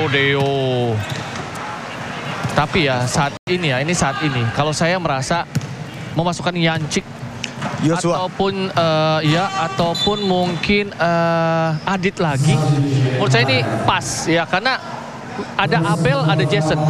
Deo. Tapi ya saat ini kalau saya merasa memasukkan Yancik Joshua. Ataupun mungkin Adit lagi. Menurut saya ini pas ya, karena ada Abel, ada Jason.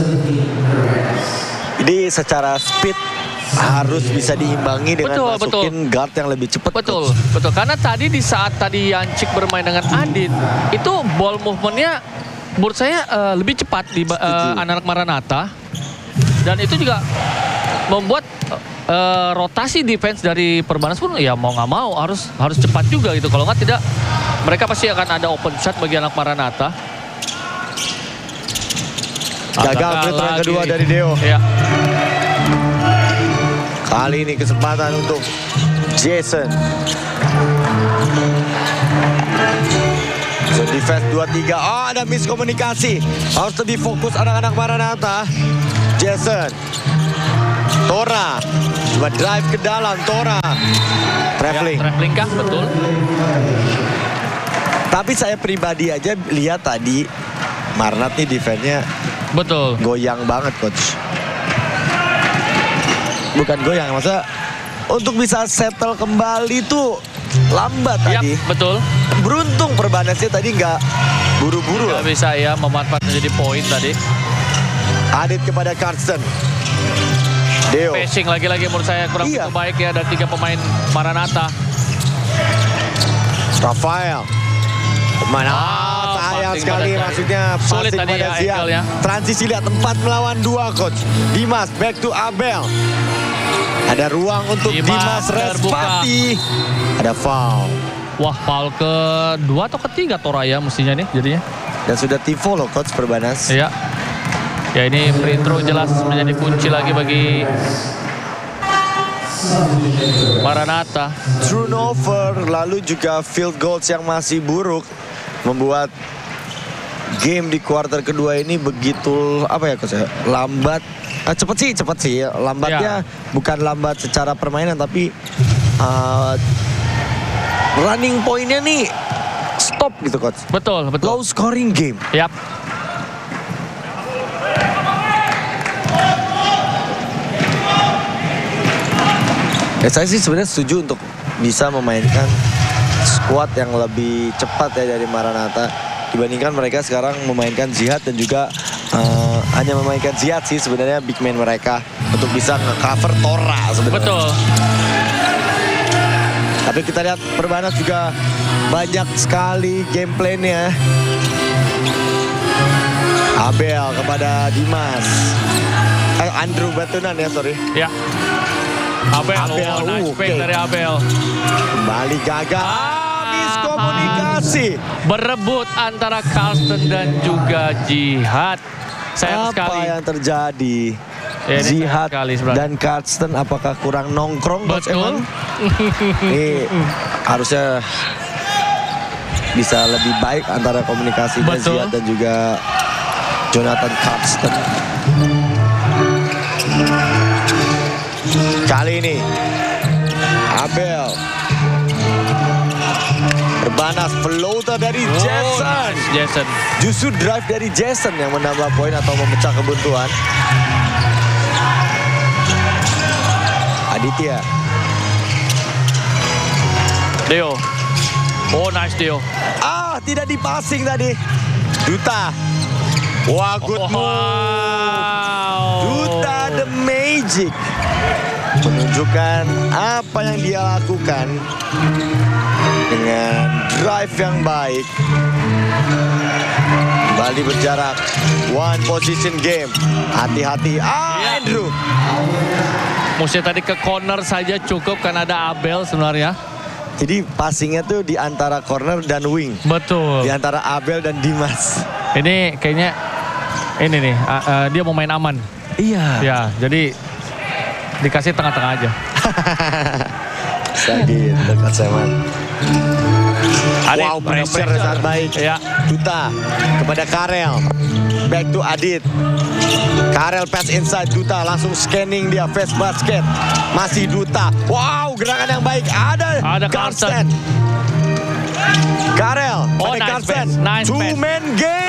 Jadi secara speed harus bisa diimbangi dengan masukin guard yang lebih cepat. Betul. Karena tadi di saat Yancik bermain dengan Adit, itu ball movementnya menurut saya lebih cepat di anak-anak Maranatha. Dan itu juga membuat rotasi defense dari Perbanas pun ya mau nggak mau harus cepat juga gitu. Kalau nggak tidak, mereka pasti akan ada open shot bagi anak Maranatha. Gagal free throw kedua dari Deo. Ya. Kali ini kesempatan untuk Jason. So defense 2-3. Oh, ada miskomunikasi. Harus lebih fokus anak-anak Maranatha. Jason. Tora. Coba drive ke dalam. Tora. Traveling. Ya, traveling kah? Betul. Tapi saya pribadi aja lihat tadi Marnat nih defense-nya betul goyang banget, coach. Bukan goyang, maksudnya untuk bisa settle kembali tuh lambat tadi. Betul. Beruntung Perbanasnya tadi nggak buru-buru. Nggak bisa ya memanfaatkan jadi poin tadi. Adit kepada Carsten. Deo. Passing lagi-lagi menurut saya kurang begitu baik ya dari 3 pemain Maranatha. Rafael. Sayang sekali maksudnya sulit passing tadi pada ya, Ziad. ya. Transisi lihat 4 melawan 2, coach. Dimas back to Abel. Ada ruang untuk Dimas Respati. Ada foul. Wah, foul kedua atau ketiga Toraya mestinya nih jadinya. Dan sudah tifo loh coach Perbanas. Iya. Ya ini free throw jelas menjadi kunci lagi bagi Maranatha. Turnover lalu juga field goals yang masih buruk membuat game di kuarter kedua ini begitu coach ya, lambat. Cepet sih. Lambatnya bukan lambat secara permainan tapi running pointnya nih stop gitu coach. Betul. Low scoring game. Yap. Ya, saya sih sebenarnya setuju untuk bisa memainkan squad yang lebih cepat ya dari Maranatha dibandingkan mereka sekarang memainkan Ziad dan juga hanya memainkan Ziad sih sebenarnya big man mereka untuk bisa nge-cover Tora sebenarnya. Betul. Tapi kita lihat Perbanas juga banyak sekali game plan-nya. Abel kepada Dimas. Andrew Batunan ya, sorry. Ya. Abel, nice fake dari Abel. Kembali gagal. Miskomunikasi. Berebut antara Carsten dan juga Jihad. Sayang sekali. Apa yang terjadi? Ya, Jihad dan Carsten apakah kurang nongkrong? Betul. Ini harusnya bisa lebih baik antara komunikasinya Jihad dan juga Jonathan Carsten. Kali ini Abel. Perbanas floater dari Jason. Jason. Justru drive dari Jason yang menambah poin atau memecah kebuntuan. Aditya. Deo. Oh, nice Deo. Tidak dipassing tadi. Duta. Wah, good move. Duta the Magic. Menunjukkan apa yang dia lakukan dengan drive yang baik. Kembali berjarak. One position game. Hati-hati. Andrew. Mesti tadi ke corner saja cukup karena ada Abel sebenarnya. Jadi passingnya tuh di antara corner dan wing. Betul. Di antara Abel dan Dimas. Ini kayaknya ini nih dia mau main aman. Iya. Ya, jadi dikasih tengah-tengah aja. Sakit dekat Seman. Wow, pressure sangat baik. Ya. Duta kepada Karel. Back to Adit. Karel pass inside Duta, langsung scanning dia face basket. Masih Duta. Wow, gerakan yang baik. Ada Carsten. Karel, nice Carsten. Nice Two-man game.